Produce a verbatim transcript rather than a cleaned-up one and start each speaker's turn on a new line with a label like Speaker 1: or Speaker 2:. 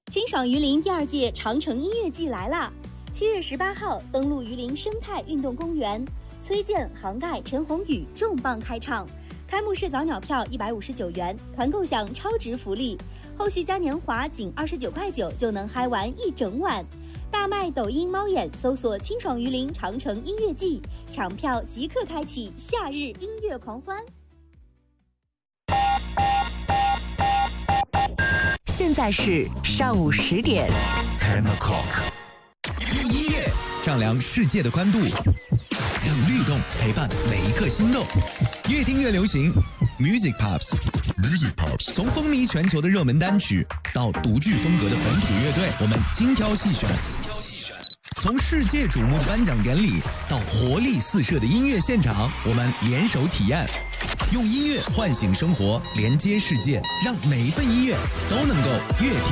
Speaker 1: 清爽榆林第二届长城音乐季来啦！七月十八号登陆榆林生态运动公园，崔健、杭盖、陈鸿宇重磅开唱。开幕式早鸟票一百五十九元，团购享超值福利，后续嘉年华仅二十九块九就能嗨玩一整晚。大麦抖音猫眼搜索清爽榆林长城音乐季，抢票即刻开启夏日音乐狂欢。
Speaker 2: 现在是上午十点。
Speaker 3: Ten o'clock。
Speaker 4: 用音乐丈量世界的宽度，让律动陪伴每一颗心动。越听越流行 ，Music Pops。Music Pops。从风靡全球的热门单曲到独具风格的本土乐队，我们精挑细选。从世界瞩目的颁奖典礼到活力四射的音乐现场，我们联手体验。用音乐唤醒生活，连接世界，让每一份音乐都能够越听